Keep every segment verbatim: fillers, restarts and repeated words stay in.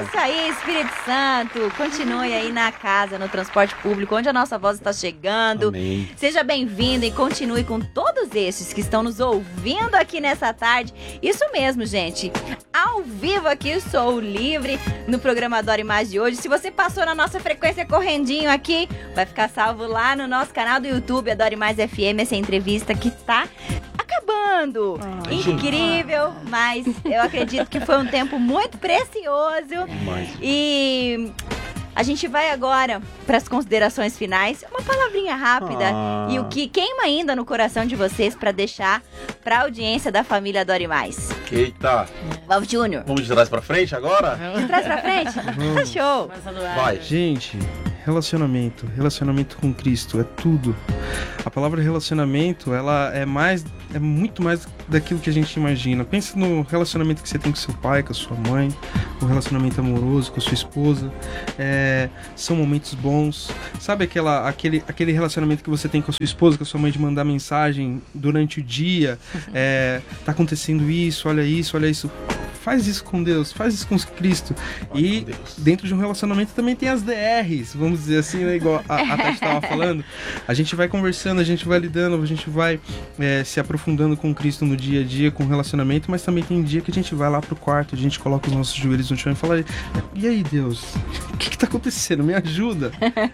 isso aí, Espírito Santo. Continue aí na casa, no transporte público, onde a nossa voz está chegando. Amém. Seja bem-vindo e continue com todos esses que estão nos ouvindo aqui nessa tarde. Isso mesmo, gente. Ao vivo aqui, Sou Livre, no programa Adore Mais de hoje. Se você passou na nossa frequência correndinho aqui, vai ficar salvo lá no nosso canal do YouTube, Adore Mais F M, essa entrevista que tá acabando. Ai, incrível, mas eu acredito que foi um tempo muito precioso. Demais. E a gente vai agora para as considerações finais. Uma palavrinha rápida Ah. e o que queima ainda no coração de vocês para deixar para a audiência da família Adore Mais. Eita. Valve Júnior, Vamos de trás pra frente agora? de trás pra frente? Tá show. Vai. Gente, relacionamento, relacionamento com Cristo é tudo. A palavra relacionamento, ela é mais, é muito mais daquilo que a gente imagina. Pensa no relacionamento que você tem com seu pai, com a sua mãe, um relacionamento amoroso com a sua esposa. É, são momentos bons. Sabe aquela, aquele, aquele relacionamento que você tem com a sua esposa, com a sua mãe, de mandar mensagem durante o dia? É, tá acontecendo isso, olha isso, olha isso. Faz isso com Deus, faz isso com Cristo. Faz E com Deus. dentro de um relacionamento também tem as D Rs, vamos dizer assim, né? Igual a, a Tati estava falando. A gente vai conversando, a gente vai lidando, a gente vai é, se aprofundando com Cristo no dia a dia, com o relacionamento, mas também tem dia que a gente vai lá pro quarto, a gente coloca os nossos joelhos no chão e fala: e aí, Deus, o que que tá acontecendo? Me ajuda.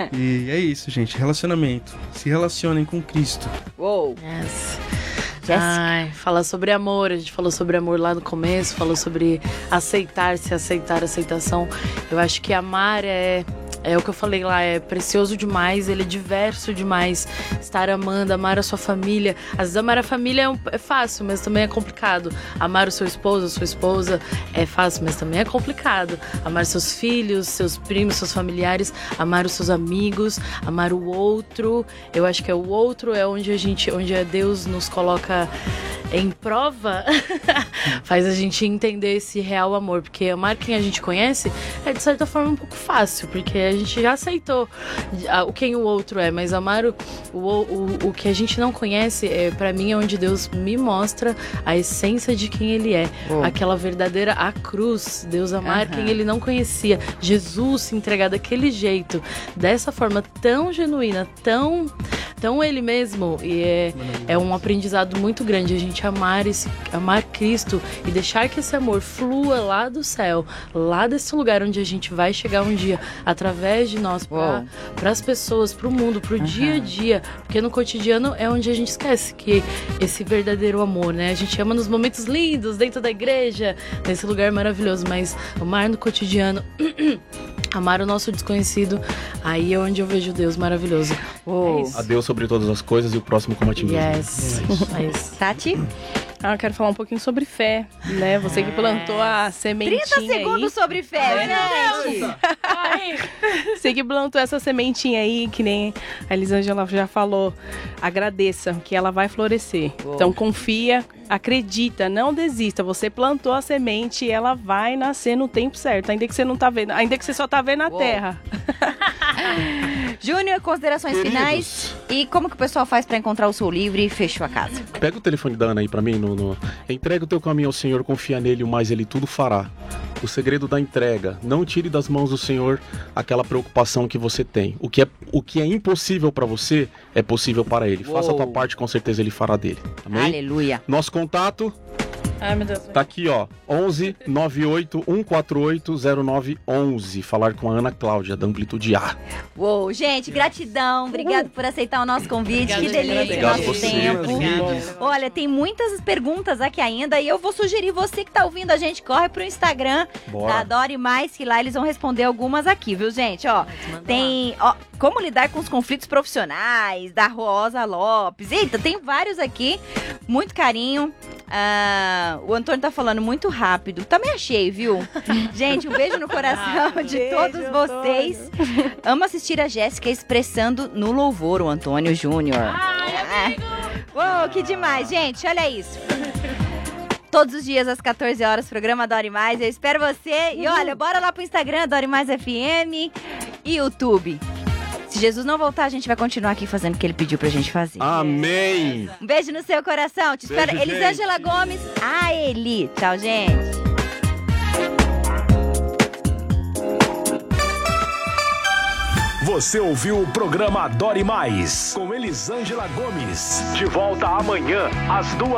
E é isso, gente, relacionamento. Se relacionem com Cristo. Uou. Yes. Jéssica. Ai, falar sobre amor, a gente falou sobre amor lá no começo, falou sobre aceitar-se, aceitar, aceitação. Eu acho que amar é, é o que eu falei lá, é precioso demais, ele é diverso demais. Estar amando, amar a sua família. Às vezes amar a família é, um, é fácil, mas também é complicado. Amar o seu esposo, a sua esposa é fácil, mas também é complicado. Amar seus filhos, seus primos, seus familiares, amar os seus amigos, amar o outro. Eu acho que é o outro é onde a gente, onde Deus nos coloca em prova, faz a gente entender esse real amor, porque amar quem a gente conhece é de certa forma um pouco fácil, porque a gente já aceitou o quem o outro é, mas amar o, o, o, o que a gente não conhece, é, pra mim é onde Deus me mostra a essência de quem Ele é, Oh. aquela verdadeira, a cruz, Deus amar Aham. quem Ele não conhecia, Jesus se entregar daquele jeito, dessa forma tão genuína, tão, tão Ele mesmo, e é, é um aprendizado muito grande a gente amar, esse, amar Cristo e deixar que esse amor flua lá do céu, lá desse lugar onde a gente vai chegar um dia, através de nós, para as pessoas, para o mundo, para o Uhum. dia a dia, porque no cotidiano é onde a gente esquece que esse verdadeiro amor, né? A gente ama nos momentos lindos, dentro da igreja, nesse lugar maravilhoso, mas amar no cotidiano, amar o nosso desconhecido, aí é onde eu vejo Deus maravilhoso. Uou. É isso. A Deus sobre todas as coisas e o próximo como a ti mesmo. Yes. É isso. Tati? Ah, eu quero falar um pouquinho sobre fé, né? Você que plantou a sementinha trinta segundos aí. sobre fé, gente. Você que plantou essa sementinha aí, que nem a Elisângela já falou. Agradeça, que ela vai florescer. Boa. Então confia, acredita, não desista. Você plantou a semente e ela vai nascer no tempo certo. Ainda que você não tá vendo, ainda que você só tá vendo a Uou. terra. Júnior, considerações Queridos. finais. E como que o pessoal faz pra encontrar o Sou Livre e fechou a casa? Pega o telefone da Ana aí pra mim. No, no... Entrega o teu caminho ao Senhor, confia nele, o mais ele tudo fará. O segredo da entrega. Não tire das mãos do Senhor aquela preocupação que você tem. O que é, o que é impossível pra você é possível para ele. Faça a tua Uou. parte, com certeza ele fará dele. Amém? Aleluia. Nosso contato Ai, meu Deus. tá aqui, ó. onze nove oito um quatro oito zero nove onze. Falar com a Ana Cláudia, da Amplitude A. Uou, gente, gratidão. Obrigado por aceitar o nosso convite. Obrigada, que delícia o Obrigado nosso você. tempo. Obrigado. Olha, tem muitas perguntas aqui ainda e eu vou sugerir você que tá ouvindo a gente, corre pro Instagram Bora. da Adore Mais, que lá eles vão responder algumas aqui, viu, gente? Ó, tem, ó, como lidar com os conflitos profissionais, da Rosa Lopes. Eita, tem vários aqui. Muito carinho. Ah, o Antônio tá falando muito rápido. Também achei, viu? Gente, um beijo no coração de Beijo, todos vocês. Amo assistir a Jéssica expressando no louvor, o Antônio Júnior. Ai, Uou, que demais, gente. Olha isso. Todos os dias às quatorze horas, programa Adore Mais. Eu espero você. E olha, bora lá pro Instagram, Adore Mais F M e YouTube. Se Jesus não voltar, a gente vai continuar aqui fazendo o que ele pediu pra gente fazer. Amém! Um beijo no seu coração. Te espero. Beijo, Elisângela gente. Gomes. A Eli. Tchau, gente. Você ouviu o programa Adore Mais, com Elisângela Gomes. De volta amanhã, às duas.